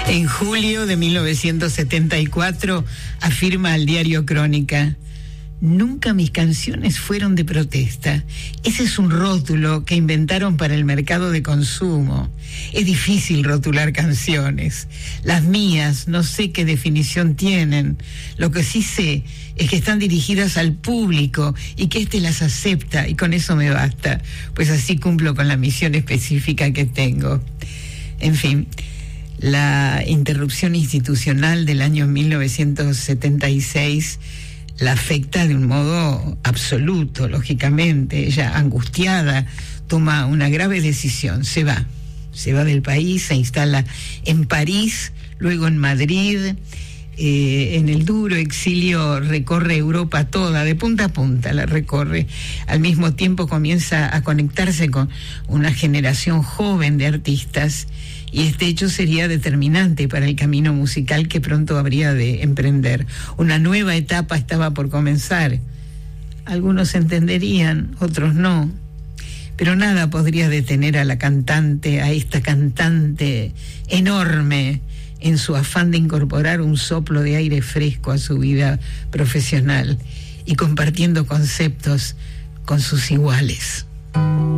En julio de 1974 afirma al diario Crónica: nunca mis canciones fueron de protesta. Ese es un rótulo que inventaron para el mercado de consumo. Es difícil rotular canciones. Las mías no sé qué definición tienen. Lo que sí sé es que están dirigidas al público y que éste las acepta, y con eso me basta, pues así cumplo con la misión específica que tengo. En fin, la interrupción institucional del año 1976 la afecta de un modo absoluto, lógicamente. Ella, angustiada, toma una grave decisión. Se va del país, se instala en París, luego en Madrid. En el duro exilio recorre Europa toda, de punta a punta la recorre. Al mismo tiempo comienza a conectarse con una generación joven de artistas, y este hecho sería determinante para el camino musical que pronto habría de emprender. Una nueva etapa estaba por comenzar. Algunos entenderían, otros no, pero nada podría detener a la cantante, a esta cantante enorme, en su afán de incorporar un soplo de aire fresco a su vida profesional y compartiendo conceptos con sus iguales.